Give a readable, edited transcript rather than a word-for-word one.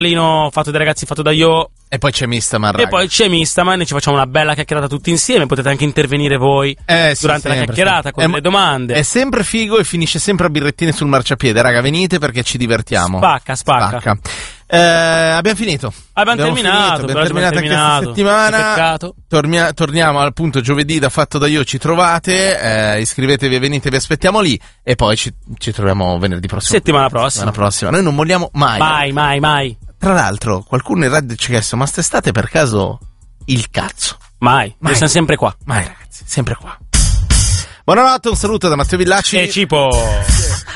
fatto dai ragazzi, fatto da Io. E poi c'è Mistaman, E poi c'è Mistaman e ci facciamo una bella chiacchierata tutti insieme. Potete anche intervenire voi durante la chiacchierata con le domande. È sempre figo e finisce sempre a birrettine sul marciapiede. Raga, venite perché ci divertiamo. Spacca. Abbiamo finito. Abbiamo terminato anche questa settimana. Torniamo al punto giovedì da Fatto da Io. Ci trovate, iscrivetevi e venite, vi aspettiamo lì. E poi ci troviamo venerdì prossimo. Settimana prossima. Noi non molliamo mai. Mai. Tra l'altro, qualcuno in radio ci ha chiesto: ma st'estate per caso il cazzo? Mai. Noi siamo sempre qua. Mai, ragazzi, sempre qua. Buonanotte, un saluto da Matteo Villacci e Cipo.